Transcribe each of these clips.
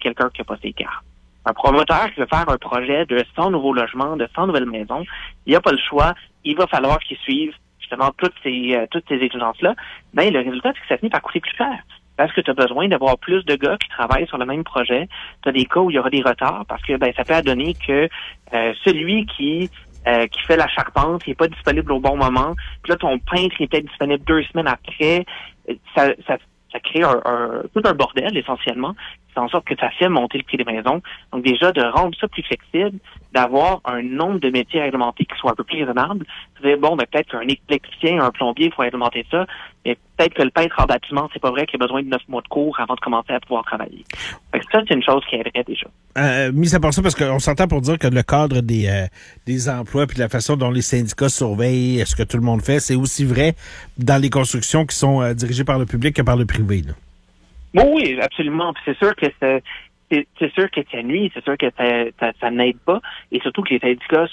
quelqu'un qui n'a pas ses cartes. Un promoteur qui veut faire un projet de 100 nouveaux logements, de 100 nouvelles maisons, il n'y a pas le choix. Il va falloir qu'il suive justement toutes ces exigences-là. Ben, le résultat, c'est que ça finit par coûter plus cher. Parce que tu as besoin d'avoir plus de gars qui travaillent sur le même projet. Tu as des cas où il y aura des retards parce que ça peut donner que celui qui fait la charpente, il n'est pas disponible au bon moment. Puis là, ton peintre est peut-être disponible 2 semaines après. Ça crée tout un bordel, essentiellement. C'est en sorte que ça fait monter le prix des maisons. Donc, déjà, de rendre ça plus flexible, d'avoir un nombre de métiers réglementés qui soit un peu plus raisonnable. C'est-à-dire, peut-être qu'un électricien, un plombier, il faut réglementer ça. Mais peut-être que le peintre en bâtiment, c'est pas vrai qu'il a besoin de 9 mois de cours avant de commencer à pouvoir travailler. Fait que ça, c'est une chose qui aiderait déjà. Mis à part ça, parce qu'on s'entend pour dire que le cadre des emplois puis la façon dont les syndicats surveillent ce que tout le monde fait, c'est aussi vrai dans les constructions qui sont dirigées par le public que par le privé, là. Oui, absolument. Puis c'est sûr que c'est sûr que ça nuit, c'est sûr que ça n'aide pas, et surtout que les syndicats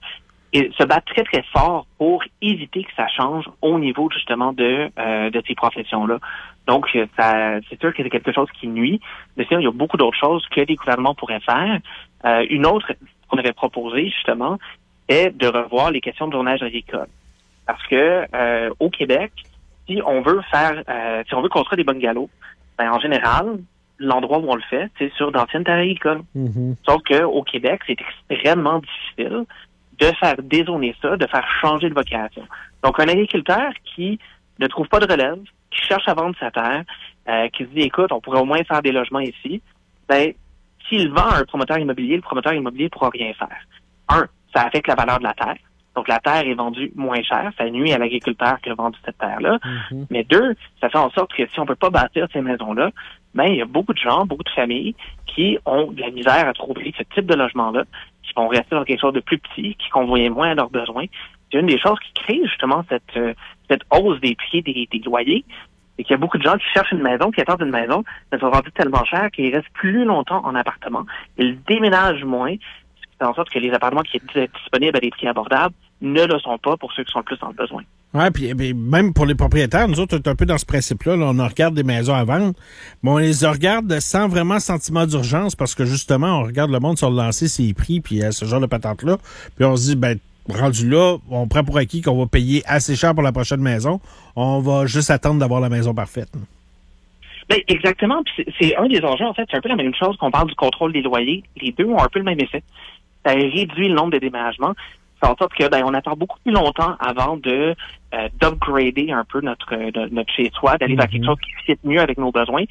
se battent très très fort pour éviter que ça change au niveau justement de ces professions-là. Donc c'est sûr que c'est quelque chose qui nuit. Mais sinon, il y a beaucoup d'autres choses que les gouvernements pourraient faire. Une autre qu'on avait proposée justement est de revoir les questions de tournage agricole, parce que au Québec, si on veut construire des bungalows, en général, l'endroit où on le fait, c'est sur d'anciennes terres agricoles. Mm-hmm. Sauf qu'au Québec, c'est extrêmement difficile de faire dézoner ça, de faire changer de vocation. Donc, un agriculteur qui ne trouve pas de relève, qui cherche à vendre sa terre, qui se dit, écoute, on pourrait au moins faire des logements ici, s'il vend à un promoteur immobilier, le promoteur immobilier ne pourra rien faire. Ça affecte la valeur de la terre. Donc, la terre est vendue moins cher. Ça nuit à l'agriculteur qui a vendu cette terre-là. Mm-hmm. Mais 2, ça fait en sorte que si on peut pas bâtir ces maisons-là, il y a beaucoup de gens, beaucoup de familles qui ont de la misère à trouver ce type de logement-là, qui vont rester dans quelque chose de plus petit, qui convoient moins à leurs besoins. C'est une des choses qui crée justement cette hausse des prix des loyers. Et qu'il y a beaucoup de gens qui cherchent une maison, qui attendent une maison, mais sont rendus tellement chers qu'ils restent plus longtemps en appartement. Ils déménagent moins. C'est en sorte que les appartements qui étaient disponibles à des prix abordables ne le sont pas pour ceux qui sont le plus en besoin. Oui, puis même pour les propriétaires, nous autres, on est un peu dans ce principe-là. Là, on regarde des maisons à vendre, mais on les regarde sans vraiment sentiment d'urgence parce que justement, on regarde le monde sur le lancer, ses prix, puis ce genre de patente-là. Puis on se dit, rendu là, on prend pour acquis qu'on va payer assez cher pour la prochaine maison. On va juste attendre d'avoir la maison parfaite. Exactement. Puis c'est un des enjeux, en fait. C'est un peu la même chose qu'on parle du contrôle des loyers. Les deux ont un peu le même effet. Ça réduit le nombre de déménagements. Ça fait en sorte que on attend beaucoup plus longtemps avant d'upgrader un peu notre chez-soi, d'aller vers quelque chose qui fit mieux avec nos besoins.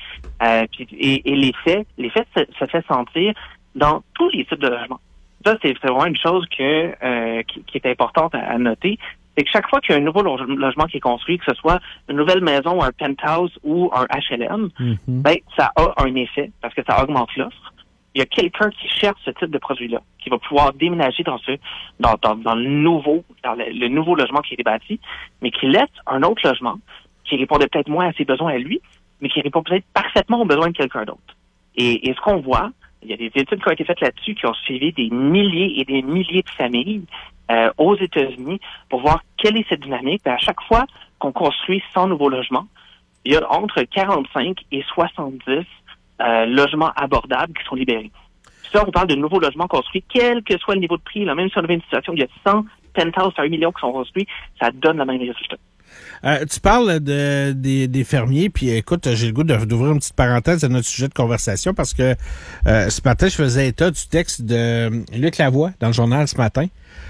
Et l'effet se fait sentir dans tous les types de logements. Ça, c'est vraiment une chose qui est importante à noter. C'est que chaque fois qu'il y a un nouveau logement qui est construit, que ce soit une nouvelle maison, un penthouse ou un HLM, ça a un effet parce que ça augmente l'offre. Il y a quelqu'un qui cherche ce type de produit-là, qui va pouvoir déménager dans le nouveau logement qui est bâti, mais qui laisse un autre logement qui répondait peut-être moins à ses besoins à lui, mais qui répond peut-être parfaitement aux besoins de quelqu'un d'autre. Et ce qu'on voit, il y a des études qui ont été faites là-dessus qui ont suivi des milliers et des milliers de familles aux États-Unis pour voir quelle est cette dynamique. À chaque fois qu'on construit 100 nouveaux logements, il y a entre 45 et 70 logements abordables qui sont libérés. Ça, on parle de nouveaux logements construits, quel que soit le niveau de prix. Là, même si on avait une situation où il y a 100 penthouses à 1 million qui sont construits, ça donne le même résultat. Tu parles des fermiers, puis écoute, j'ai le goût d'ouvrir une petite parenthèse à notre sujet de conversation parce que ce matin, je faisais état du texte de Luc Lavoie dans le journal ce matin.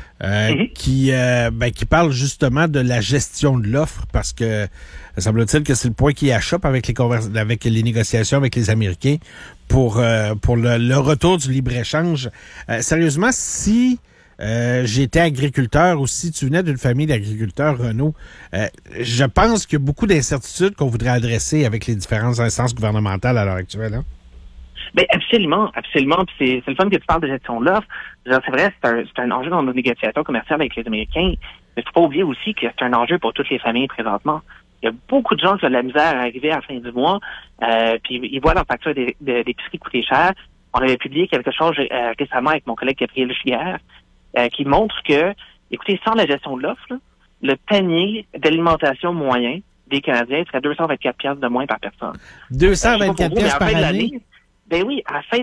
Qui parle justement de la gestion de l'offre parce que semble-t-il que c'est le point qui achoppe avec les négociations avec les Américains pour le retour du libre-échange. Sérieusement, si j'étais agriculteur ou si tu venais d'une famille d'agriculteurs, Renaud, je pense qu'il y a beaucoup d'incertitudes qu'on voudrait adresser avec les différentes instances gouvernementales à l'heure actuelle. Hein? Absolument. Puis c'est le fun que tu parles de gestion de l'offre. C'est vrai, c'est un enjeu dans nos négociations commerciales avec les Américains. Mais faut pas oublier aussi que c'est un enjeu pour toutes les familles présentement. Il y a beaucoup de gens qui ont de la misère à arriver à la fin du mois, puis ils voient leur facture d'épicerie coûter cher. On avait publié quelque chose récemment avec mon collègue Gabriel Giguère, qui montre que, écoutez, sans la gestion de l'offre, là, le panier d'alimentation moyen des Canadiens serait 224$ de moins par personne. 224$ par année? Oui, à la fin